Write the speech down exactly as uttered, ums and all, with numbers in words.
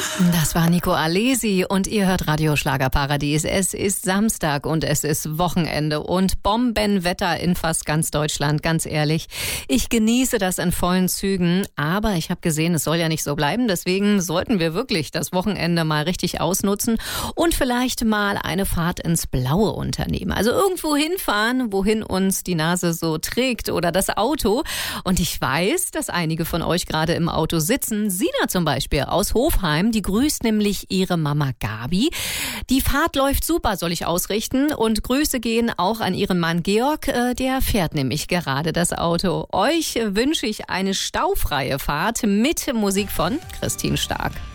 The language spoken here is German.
Das war Nico Alesi und ihr hört Radio Schlagerparadies. Es ist Samstag und es ist Wochenende und Bombenwetter in fast ganz Deutschland, ganz ehrlich. Ich genieße das in vollen Zügen, aber ich habe gesehen, es soll ja nicht so bleiben. Deswegen sollten wir wirklich das Wochenende mal richtig ausnutzen und vielleicht mal eine Fahrt ins Blaue unternehmen. Also irgendwo hinfahren, wohin uns die Nase so trägt oder das Auto. Und ich weiß, dass einige von euch gerade im Auto sitzen. Sina zum Beispiel aus Hofheim, die grüßt nämlich ihre Mama Gabi. Die Fahrt läuft super, soll ich ausrichten. Und Grüße gehen auch an ihren Mann Georg, der fährt nämlich gerade das Auto. Euch wünsche ich eine staufreie Fahrt mit Musik von Christine Stark.